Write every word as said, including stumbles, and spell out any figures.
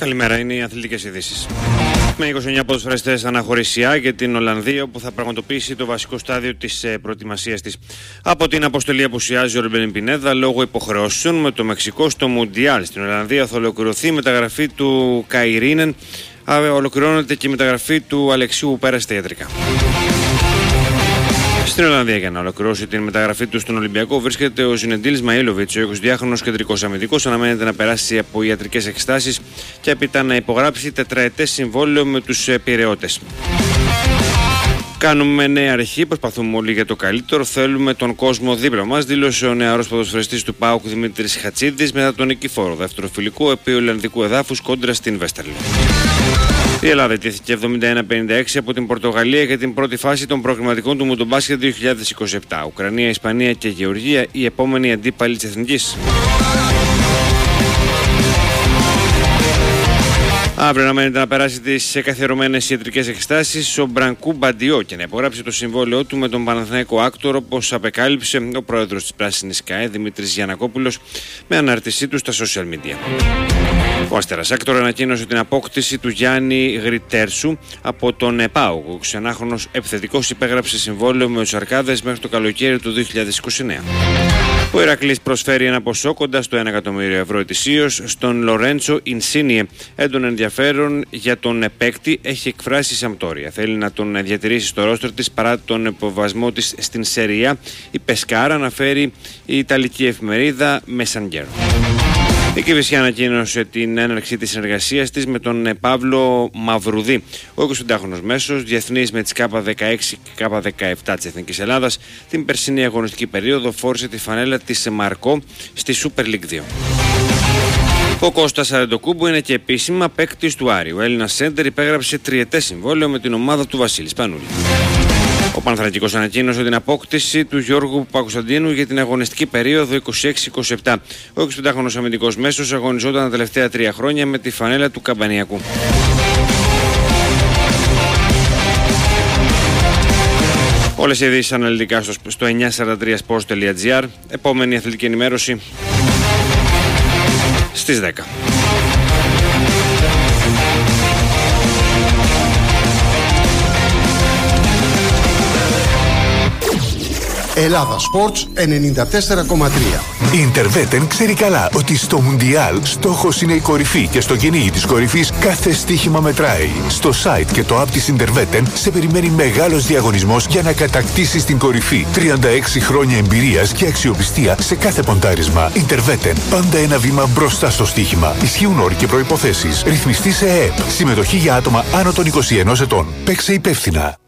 Καλημέρα, είναι οι αθλητικές ειδήσεις. Με είκοσι εννέα ποδοσφαιριστές αναχωρήσει για την Ολλανδία, όπου θα πραγματοποιήσει το βασικό στάδιο της προετοιμασίας της. Από την αποστολή απουσιάζει ο Ρουμπέν Πινέδα λόγω υποχρεώσεων με το Μεξικό στο Μουντιάλ. Στην Ολλανδία θα ολοκληρωθεί η μεταγραφή του Καϊρίνεν. Ολοκληρώνεται και η μεταγραφή του Αλεξίου που πέρασε τα ιατρικά. Στην Ολλανδία, για να ολοκληρώσει την μεταγραφή του στον Ολυμπιακό, βρίσκεται ο Ζινεντίλ Ισμαήλοβιτς, ο εικοσιδυάχρονος κεντρικός αμυντικός. Αναμένεται να περάσει από ιατρικές εξετάσεις και έπειτα να υπογράψει τετραετές συμβόλαιο με τους Πειραιώτες. Κάνουμε νέα αρχή, προσπαθούμε όλοι για το καλύτερο. Θέλουμε τον κόσμο δίπλα μας, δήλωσε ο νεαρός ποδοσφαιριστής του ΠΑΟΚ Δημήτρης Χατσίδης μετά τον νικηφόρο δεύτερο φιλικό επί Ολλανδικού εδάφους κόντρα στην Βέστερλι. Η Ελλάδα τήθηκε εβδομήντα ένα πενήντα έξι από την Πορτογαλία για την πρώτη φάση των προκριματικών του Μουντομπάσκετ δύο χιλιάδες είκοσι επτά. Ουκρανία, Ισπανία και Γεωργία οι επόμενοι αντίπαλοι της Εθνικής. Αύριο αναμένεται να περάσει τις καθιερωμένες ιατρικές εξετάσεις ο Μπρανκού Μπαντιό και να υπογράψει το συμβόλαιό του με τον Παναθηναϊκό Άκτορο, όπως απεκάλυψε ο πρόεδρος της Πράσινης ΚΑΕ Δημήτρης Γιαννακόπουλος με ανάρτησή του στα social media. Ο Αστέρας Άκτορο ανακοίνωσε την απόκτηση του Γιάννη Γριτέρσου από τον ΠΑΟΚ. Ο ξενάχρονος επιθετικός υπέγραψε συμβόλαιο με τους Αρκάδες μέχρι το καλοκαίρι του δύο χιλιάδες είκοσι εννέα. Ο Ηρακλής προσφέρει ένα ποσό κοντά στο ένα εκατομμύριο ευρώ ετησίως στον Λορέντσο Ινσίνιε. Έντονο ενδιαφέρον για τον παίκτη έχει εκφράσει η Σαμπτόρια. Θέλει να τον διατηρήσει στο ρόστερ της παρά τον υποβασμό της στην Σεριά. Η Πεσκάρα, αναφέρει η Ιταλική εφημερίδα Μεσανγκέρο. Η Κηφισιά ανακοίνωσε την έναρξη της συνεργασίας της με τον Παύλο Μαυρουδί. Ο εικοσιπεντάχρονος μέσος, διεθνής με τις Κ δεκαέξι και Κ δεκαεπτά της Εθνικής Ελλάδας, την περσινή αγωνιστική περίοδο φόρησε τη φανέλα της Μαρκό στη Super League δύο. Ο Κώστας Αρεντοκούμπου είναι και επίσημα παίκτης του Άρη. Ο Έλληνας σέντερ υπέγραψε τριετές συμβόλαιο με την ομάδα του Βασίλη Σπανούλη. Ο Παναθρακικός ανακοίνωσε την απόκτηση του Γιώργου Παπακοσταντίνου για την αγωνιστική περίοδο είκοσι έξι είκοσι επτά. Ο εικοσιπεντάχρονος αμυντικός μέσος αγωνιζόταν τα τελευταία τρία χρόνια με τη φανέλα του Καμπανιακού. Όλες οι ειδήσεις αναλυτικά στο, στο εννιακόσια σαράντα τρία σπορτς τελεία τζι άρ. Επόμενη αθλητική ενημέρωση στις δέκα. Ελλάδα Sports ενενήντα τέσσερα κόμμα τρία. Η Interveten ξέρει καλά ότι στο Μουντιάλ στόχος είναι η κορυφή και στο κυνήγι της κορυφής κάθε στοίχημα μετράει. Στο site και το app της Interveten σε περιμένει μεγάλος διαγωνισμός για να κατακτήσεις την κορυφή. τριάντα έξι χρόνια εμπειρίας και αξιοπιστία σε κάθε ποντάρισμα. Interveten, πάντα ένα βήμα μπροστά στο στοίχημα. Ισχύουν όροι και προϋποθέσεις. Ρυθμιστή σε ΕΕΠ. Συμμετοχή για άτομα άνω των είκοσι ενός ετών. Παίξε υπεύθυνα.